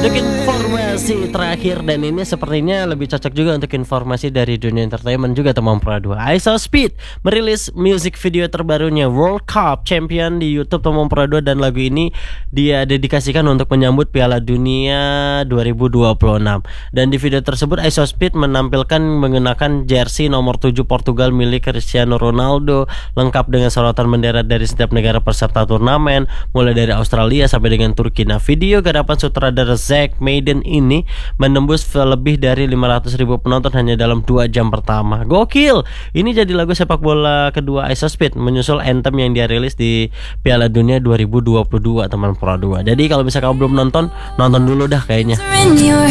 Untuk informasi terakhir, dan ini sepertinya lebih cocok juga untuk informasi dari dunia entertainment juga teman Pro 2. ISOSpeed merilis music video terbarunya World Cup Champion di YouTube teman Pro 2, dan lagu ini dia dedikasikan untuk menyambut Piala Dunia 2026. Dan di video tersebut ISOSpeed menampilkan mengenakan jersey nomor 7 Portugal milik Cristiano Ronaldo, lengkap dengan sorotan bendera dari setiap negara peserta turnamen, mulai dari Australia sampai dengan Turki. Nah, video garapan sutradara Zack Maiden ini menembus lebih dari 500.000 penonton hanya dalam 2 jam pertama. Gokil. Ini jadi lagu sepak bola kedua ISOSpeed menyusul anthem yang dia rilis di Piala Dunia 2022 teman Pro 2. Jadi kalau misalnya kamu belum nonton dulu dah kayaknya.